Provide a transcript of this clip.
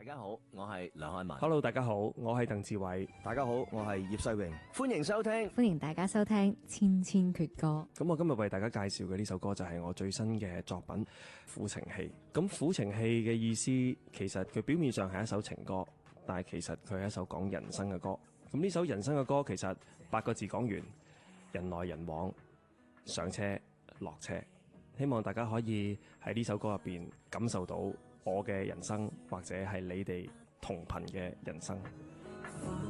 大家好，我係梁漢文。 Hello， 大家好，我係鄧志偉。 大家好，我係葉世榮。 歡迎收聽， 歡迎大家收聽《千千闕歌》。 咁我今日為大家介紹嘅呢首歌就係我最新嘅作品《苦情戲》。咁苦情戲嘅意思，其實佢表面上係一首情歌，但係其實佢係一首講人生嘅歌。咁呢首人生嘅歌，其實8個字講完：人來人往，上車落車。希望大家可以喺呢首歌入邊感受到我嘅人生，或者係你哋同頻嘅人生。